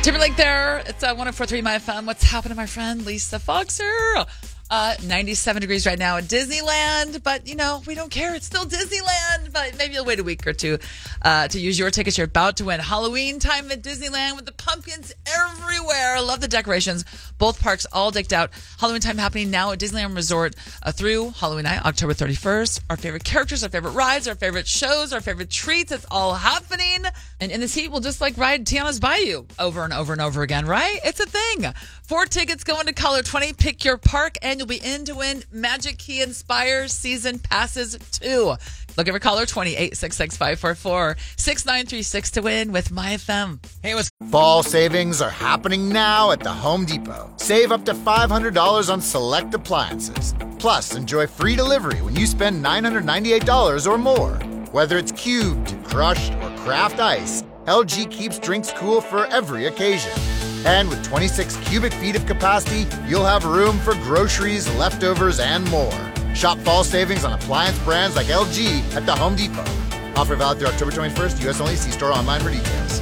Timberlake there. It's 104.3 My FM. What's happening, my friend? Lisa Foxer. 97 degrees right now at Disneyland, but we don't care. It's still Disneyland, but maybe you'll wait a week or two to use your tickets. You're about to win Halloween time at Disneyland with the pumpkins everywhere. Love the decorations. Both parks all decked out. Halloween time happening now at Disneyland Resort through Halloween night, October 31st. Our favorite characters, our favorite rides, our favorite shows, our favorite treats. It's all happening. And in this heat, we'll just ride Tiana's Bayou over and over and over again, right? It's a thing. 4 tickets going to Color 20. Pick your park and you'll be in to win Magic Key Inspire season passes too. Looking for Caller 2866-544-6936 to win with MyFM. Hey, what's Fall savings are happening now at the Home Depot. Save up to $500 on select appliances. Plus, enjoy free delivery when you spend $998 or more. Whether it's cubed, crushed, or craft ice, LG keeps drinks cool for every occasion. And with 26 cubic feet of capacity, you'll have room for groceries, leftovers, and more. Shop fall savings on appliance brands like LG at the Home Depot. Offer valid through October 21st. U.S. only. See store online for details.